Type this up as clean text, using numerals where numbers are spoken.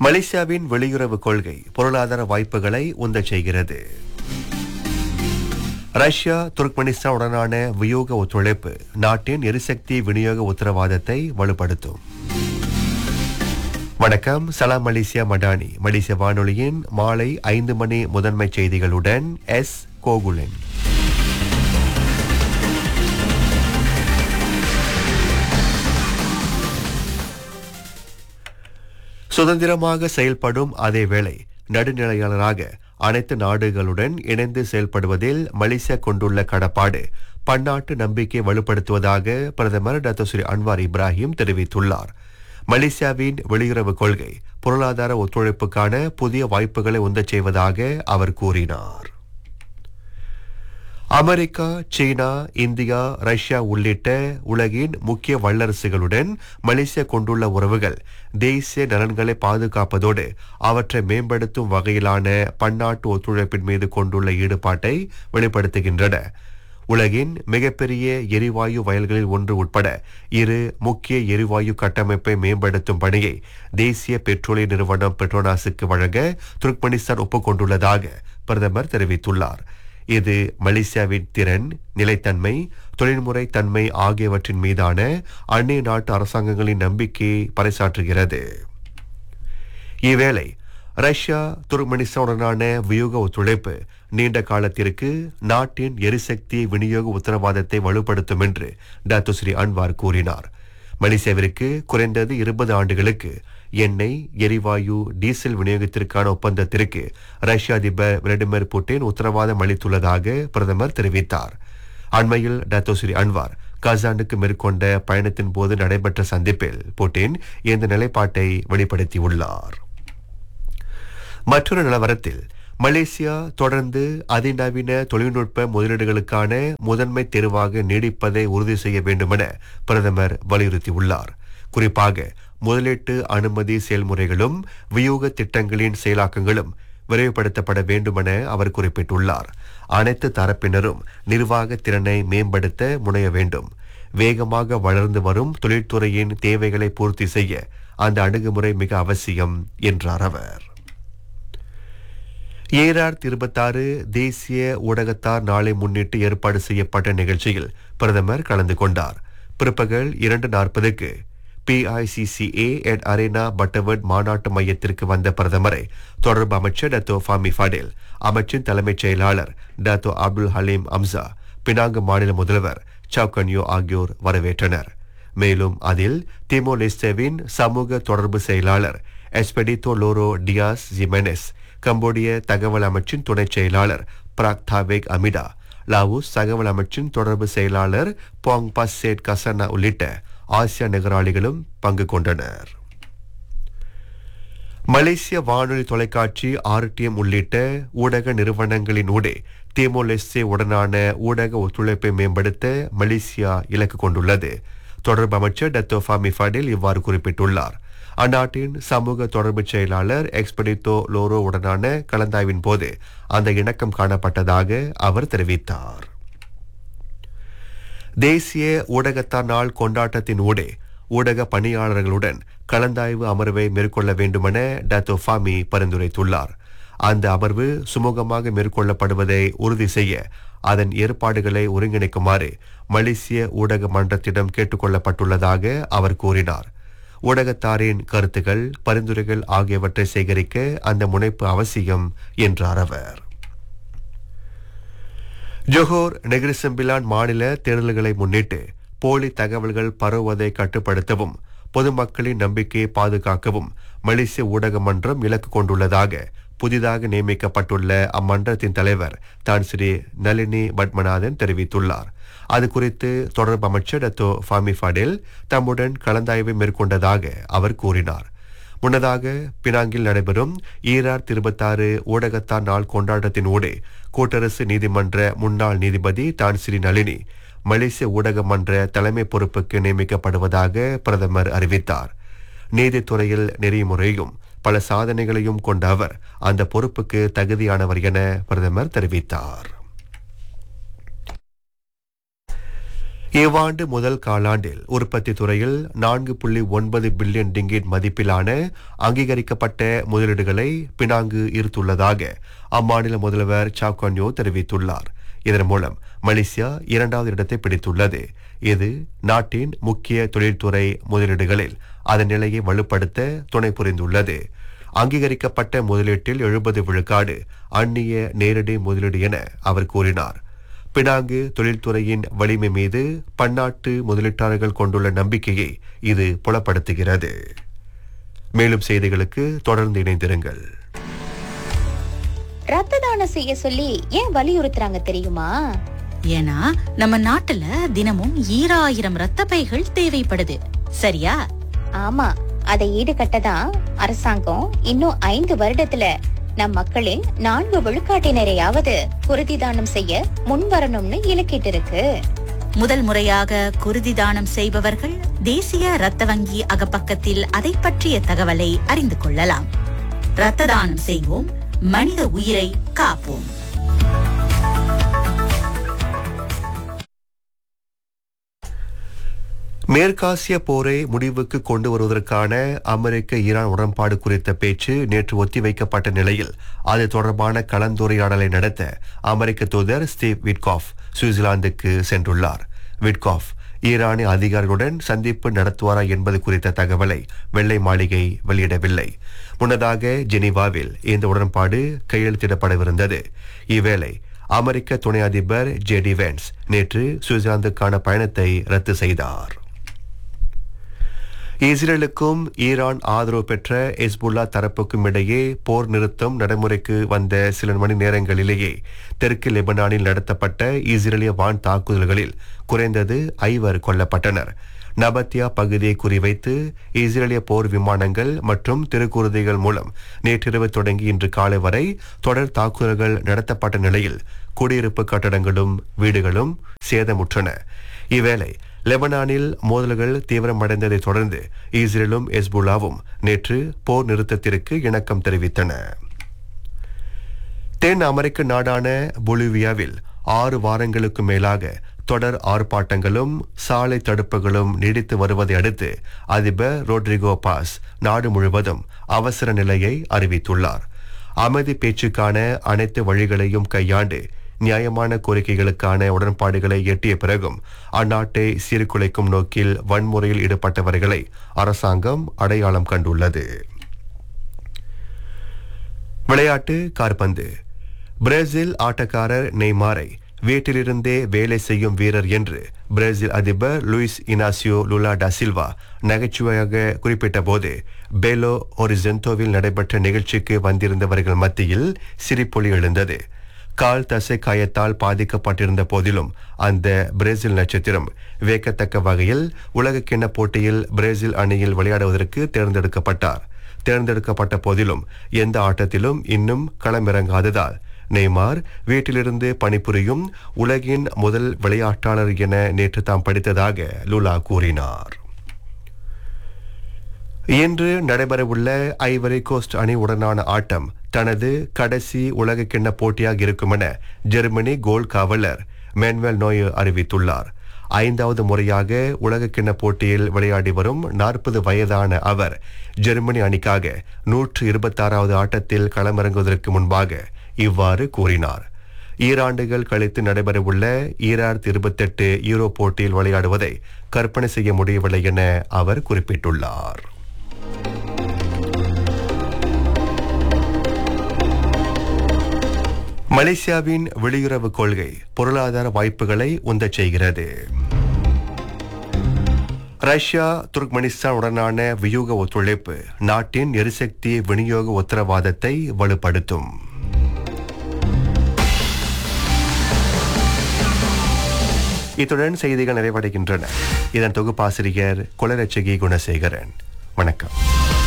மலேசியாவின் வெளியுறவு கொள்கை பொருளாதார வாய்ப்புகளை உந்தச் செய்கிறது. ரஷ்யா துர்க்மெனிஸ்தான் உடனான வியூக ஒத்துழைப்பு நாட்டின் எரிசக்தி விநியோக உத்தரவாதத்தை வலுப்படுத்தும். வணக்கம், சலாம் மலேசியா மடானி. மலேசிய வானொலியின் மாலை 5 மணி முதன்மை செய்திகளுடன் எஸ் கோகுலன். சுதந்திரமாக செயல்படும் அதேவேளை நடுநிலையாளராக அனைத்து நாடுகளுடன் இணைந்து செயல்படுவதில் மலேசியா கொண்டுள்ள கடப்பாடு பன்னாட்டு நம்பிக்கை வலுப்படுத்துவதாக பிரதமர் டாக்டர் ஸ்ரீ அன்வார் இப்ராஹிம் தெரிவித்துள்ளார். மலேசியாவின் வெளியுறவு கொள்கை பொருளாதார ஒத்துழைப்புக்கான புதிய வாய்ப்புகளை உந்தச் செய்வதாக அவர் கூறினார். அமெரிக்கா, சீனா, இந்தியா, ரஷ்யா உள்ளிட்ட உலகின் முக்கிய வல்லரசுகளுடன் மலேசியா கொண்டுள்ள உறவுகள் தேசிய நலன்களை பாதுகாப்பதோடு அவற்றை மேம்படுத்தும் வகையிலான பன்னாட்டு ஒத்துழைப்பின் மீது கொண்டுள்ள ஈடுபாட்டை வெளிப்படுத்துகின்றன. உலகின் மிகப்பெரிய எரிவாயு வயல்களில் ஒன்று உட்பட 2 முக்கிய எரிவாயு கட்டமைப்பை மேம்படுத்தும் பணியை தேசிய பெட்ரோலிய நிறுவனம் பெட்ரோனாஸுக்கு வழங்க துர்க்மெனிஸ்தான் ஒப்புக்கொண்டுள்ளதாக பிரதமர் தெரிவித்துள்ளார். இது மலேசியாவின் திறன், நிலைத்தன்மை, தொழில்முறை தன்மை ஆகியவற்றின் மீதான அந்நிய நாட்டு அரசாங்கங்களின் நம்பிக்கையை பறைசாற்றுகிறது. இவ்வேளை ரஷ்யா துர்க்மெனிஸ்தானுடனான வியூக ஒத்துழைப்பு நீண்ட காலத்திற்கு நாட்டின் எரிசக்தி விநியோக உத்தரவாதத்தை வலுப்படுத்தும் என்று டாக்டர் ஸ்ரீ அன்வார் கூறினார். மலேசியாவிற்கு குறைந்தது 20 ஆண்டுகளுக்கு எண்ணெய், எரிவாயு, டீசல் விநியோகத்திற்கான ஒப்பந்தத்திற்கு ரஷ்ய அதிபர் விளாடிமிர் புட்டின் உத்தரவாதம் அளித்துள்ளதாக பிரதமர் தெரிவித்தார். அண்மையில் டாக்டர் ஸ்ரீ அன்வார் கசானுக்கு மேற்கொண்ட பயணத்தின் போது நடைபெற்ற சந்திப்பில் புட்டின் இந்த நிலைப்பாட்டை வெளிப்படுத்தியுள்ளார். மற்றொரு நிலவரத்தில் மலேசியா தொடர்ந்து அதிநவீன தொழில்நுட்ப முதலீடுகளுக்கான முதன்மை தேர்வாக நீடிப்பதை உறுதி செய்ய வேண்டுமென பிரதமர் வலியுறுத்தியுள்ளார். குறிப்பாக முதலீட்டு அனுமதி செயல்முறைகளும் வியூக திட்டங்களின் செயலாக்கங்களும் விரைவுபடுத்தப்பட வேண்டுமென அவர் குறிப்பிட்டுள்ளார். அனைத்து தரப்பினரும் நிர்வாக திறனை மேம்படுத்த முனைய வேண்டும். வேகமாக வளர்ந்து வரும் தொழில்துறையின் தேவைகளை பூர்த்தி செய்ய அந்த அணுகுமுறை மிக அவசியம் என்றார் அவர். 2026 தேசிய ஊடகத்தார் நாளை முன்னிட்டு ஏற்பாடு செய்யப்பட்ட நிகழ்ச்சியில் பிரதமர் கலந்து கொண்டார். பிற்பகல் 2:40க்கு PICCA at அரேனா பட்டவர்ட் மாநாட்டு மையத்திற்கு வந்த பிரதமரை தொடர்பு அமைச்சர் டாக்டர் ஃபாமி ஃபடேல், அமைச்சின் தலைமைச் செயலாளர் டாக்டர் அப்துல் ஹலீம் அம்சா, பினாங்கு மாநில முதல்வர் சவுகன்யோ ஆகியோர் வரவேற்றனர். மேலும் அதில் திமோர் லெஸ்டேவின் சமூக தொடர்பு செயலாளர் எஸ்பெடித்தோ லோரோ டியாஸ் ஜிமெனெஸ், கம்போடிய தகவல் அமைச்சின் துணைச் செயலாளர் பிராக் தாவேக் அமிடா, லாவோஸ் தகவல் அமைச்சின் தொடர்பு செயலாளர் பாங் பசேட் கசனா உள்ளிட்ட ஆசியா நகராளிகளும் பங்கு கொண்டனர். மலேசிய வானொலி, தொலைக்காட்சி, RTM உள்ளிட்ட ஊடக நிறுவனங்களினூடே திமோர் லெஸ்டே உடனான ஊடக ஒத்துழைப்பை மேம்படுத்த மலேசியா இலக்கு கொண்டுள்ளது. தொடர்பு அமைச்சர் டாக்டர் ஃபாமி ஃபடேல் இவ்வாறு குறிப்பிட்டுள்ளார். அந்நாட்டின் சமூக தொடர்பு செயலாளர் எக்ஸ்பெடித்தோ லோரோ உடனான கலந்தாய்வின் போது அந்த இணக்கம் காணப்பட்டதாக அவர் தெரிவித்தார். தேசிய ஊடகத்தார் நாள் கொண்டாட்டத்தின் ஊடே ஊடக பணியாளர்களுடன் கலந்தாய்வு அமர்வை மேற்கொள்ள வேண்டுமென டாக்டர் ஃபாமி பரிந்துரைத்துள்ளார். அந்த அமர்வு சுமூகமாக மேற்கொள்ளப்படுவதை உறுதி செய்ய அதன் ஏற்பாடுகளை ஒருங்கிணைக்குமாறு மலேசிய ஊடக மன்றத்திடம் கேட்டுக்கொள்ளப்பட்டுள்ளதாக அவர் கூறினார். ஊடகத்தாரின் கருத்துக்கள், பரிந்துரைகள் ஆகியவற்றை சேகரிக்க அந்த முனைப்பு அவசியம் என்றார் அவர். ஜொஹோர் நெகிரி செம்பிலான் மாநில தேர்தல்களை முன்னிட்டு போலி தகவல்கள் பரவுவதை கட்டுப்படுத்தவும் பொதுமக்களின் நம்பிக்கையை பாதுகாக்கவும் மலேசிய ஊடக மன்றம் இலக்கு கொண்டுள்ளதாக புதிதாக நியமிக்கப்பட்டுள்ள அம்மன்றத்தின் தலைவர் தான் ஸ்ரீ நளினி பத்மநாதன் தெரிவித்துள்ளார். அது குறித்து தொடர்பு அமைச்சர் டாக்டர் ஃபாமி ஃபடேல் தம்முடன் கலந்தாய்வை மேற்கொண்டதாக அவர் கூறினார். முன்னதாக பினாங்கில் நடைபெறும் 2026 ஊடகத்தார் நாள் கொண்டாட்டத்தின் ஊடே கூட்டரசு நீதிமன்ற முன்னாள் நீதிபதி தான் ஸ்ரீ நளினி மலேசிய ஊடக மன்ற தலைமை பொறுப்புக்கு நியமிக்கப்படுவதாக பிரதமர் அறிவித்தார். நீதித்துறையில் நெறிமுறையும் பல சாதனைகளையும் கொண்ட அவர் அந்த பொறுப்புக்கு தகுதியானவர் என பிரதமர் தெரிவித்தார். இவ்வாண்டு முதல் காலாண்டில் உற்பத்தி துறையில் 4.9 பில்லியன் ரிங்கிட் மதிப்பிலான அங்கீகரிக்கப்பட்ட முதலீடுகளை பினாங்கு ஈர்த்துள்ளதாக அம்மாநில முதல்வர் சாக்கோன்யோ தெரிவித்துள்ளார். இதன் மூலம் மலேசியா 2வது இடத்தை பிடித்துள்ளது. இது நாட்டின் முக்கிய தொழில்துறை முதலீடுகளில் அதன் நிலையை வலுப்படுத்த துணை புரிந்துள்ளது. அங்கீகரிக்கப்பட்ட முதலீட்டில் 70 விழுக்காடு அந்நிய நேரடி முதலீடு என அவர் கூறினார். பினாங்கு தொழில்துறையின் வலிமை மீது பன்னாட்டு முதலீட்டாளர்கள் கொண்டுள்ள நம்பிக்கையை இது புலப்படுத்துகிறது. மேலும் செய்திகளுக்கு தொடர்ந்து இணைந்திருங்கள். ரத்த தானம் செய்ய சொல்லி ஏன் வலியுறுத்துறாங்க தெரியுமா? ஏன்னா நம்ம நாட்டுல தினமும் 1000 ரத்த பைகள் தேவைப்படுது. சரியா? ஆமா, அதை ஈடுகட்டதான் அரசாங்கம் இன்னும் 5 வருடத்துல நம் மக்களின் 4 விழுக்காட்டினரையாவது குருதி தானம் செய்ய முன்வரணும்னு இலக்கிட்டு இருக்கு. முதல் முறையாக குருதி தானம் செய்பவர்கள் தேசிய ரத்த வங்கி அகப்பக்கத்தில் அதை பற்றிய தகவலை அறிந்து கொள்ளலாம். ரத்த தானம் செய்வோம், மனித உயிரை காப்போம். மேற்காசிய போரை முடிவுக்கு கொண்டு வருவதற்கான அமெரிக்க ஈரான் உடன்பாடு குறித்த பேச்சு நேற்று ஒத்திவைக்கப்பட்ட நிலையில் அது தொடர்பான கலந்துரையாடலை நடத்த அமெரிக்க தூதர் ஸ்டீவ் விட்காஃப் சுவிட்சர்லாந்துக்கு சென்றுள்ளார். விட்காஃப் ஈரானிய அதிகாரிகளுடன் சந்திப்பு நடத்துவாரா என்பது குறித்த தகவலை வெள்ளை மாளிகை வெளியிடவில்லை. முன்னதாக ஜெனீவாவில் இந்த உடன்பாடு கையெழுத்திடப்படவிருந்தது. இவ்வேளை அமெரிக்க துணை அதிபர் ஜேடி வென்ஸ் நேற்று சுவிட்சர்லாந்துக்கான பயணத்தை ரத்து செய்தார். இஸ்ரேலுக்கும் ஈரான் ஆதரவு பெற்ற ஹெஸ்புல்லா தரப்புக்கும் இடையே போர் நிறுத்தம் நடைமுறைக்கு வந்த சில மணி நேரங்களிலேயே தெற்கு லெபனானில் நடத்தப்பட்ட இஸ்ரேலிய வான் தாக்குதல்களில் குறைந்தது 5 கொல்லப்பட்டனர். நபத்தியா பகுதியை குறிவைத்து இஸ்ரேலிய போர் விமானங்கள் மற்றும் திருக்குருதிகள் மூலம் நேற்றிரவு தொடங்கி இன்று காலை வரை தொடர் தாக்குதல்கள் நடத்தப்பட்ட நிலையில் குடியிருப்பு கட்டடங்களும் வீடுகளும் சேதமுற்றன. இவ்வேளை லெபனானில் மோதல்கள் தீவிரமடைந்ததை தொடர்ந்து இஸ்ரேலும் ஹெஸ்புல்லாவும் நேற்று போர் நிறுத்தத்திற்கு இணக்கம் தெரிவித்தன. தென் அமெரிக்க நாடான பொலிவியாவில் 6 வாரங்களுக்கு மேலாக தொடர் ஆர்ப்பாட்டங்களும் சாலை தடுப்புகளும் நீடித்து வருவதை அடுத்து அதிபர் ரோட்ரிகோ பாஸ் நாடு முழுவதும் அவசர நிலையை அறிவித்துள்ளார். அமைதி பேச்சுக்கான அனைத்து வழிகளையும் கையாண்டு நியாயமான கோரிக்கைகளுக்கான உடன்பாடுகளை எட்டிய பிறகும் அந்நாட்டை சீர்குலைக்கும் நோக்கில் வன்முறையில் ஈடுபட்டவர்களை அரசாங்கம் அடையாளம் கண்டுள்ளது. விளையாட்டு காற்பந்து. பிரேசில் ஆட்டக்காரர் நெய்மாரை வீட்டிலிருந்தே வேலை செய்யும் வீரர் என்று பிரேசில் அதிபர் Luiz Inacio Lula da Silva நகைச்சுவையாக குறிப்பிட்ட போது பெலோ ஹொரிசென்டோவில் நடைபெற்ற நிகழ்ச்சிக்கு வந்திருந்தவர்கள் மத்தியில் சிரிப்பொலி எழுந்தது. கால் தசை காயத்தால் பாதிக்கப்பட்டிருந்த போதிலும் அந்த பிரேசில் நட்சத்திரம் வியக்கத்தக்க வகையில் உலகக்கிண்ண போட்டியில் பிரேசில் அணியில் விளையாடுவதற்கு தேர்ந்தெடுக்கப்பட்ட போதிலும் எந்த ஆட்டத்திலும் இன்னும் களமிறங்காததால் நெய்மார் வீட்டிலிருந்து பணிபுரியும் உலகின் முதல் விளையாட்டாளர் என நேற்று தாம் படித்ததாக லுலா கூறினார். இன்று நடைபெறவுள்ள ஐவரி கோஸ்ட் அணி உடனான ஆட்டம் தனது கடைசி உலகக்கிண்ண போட்டியாக இருக்கும் என ஜெர்மனி கோல் காவலர் மேனுவேல் நோயர் அறிவித்துள்ளார். 5வது முறையாக உலகக்கிண்ண போட்டியில் விளையாடி வரும் 40 வயதான அவர் ஜெர்மனி அணிக்காக 126வது ஆட்டத்தில் களமிறங்குவதற்கு முன்பாக இவ்வாறு கூறினார். ஈராண்டுகள் கழித்து நடைபெறவுள்ள 2028 யூரோ போட்டியில் விளையாடுவதை கற்பனை செய்ய முடியவில்லை என அவர் குறிப்பிட்டுள்ளார். மலேசியாவின் வெளியுறவு கொள்கை பொருளாதார வாய்ப்புகளை உந்தச் செய்கிறது. ரஷ்யா துர்க்மெனிஸ்தான் உடனான வியூக ஒத்துழைப்பு நாட்டின் எரிசக்தி விநியோக உத்தரவாதத்தை வலுப்படுத்தும். இத்துடன் செய்திகள் நிறைவடைகின்றன. இதன் தொகுப்பாசிரியர் குலரட்சகி குணசேகரன். வணக்கம்.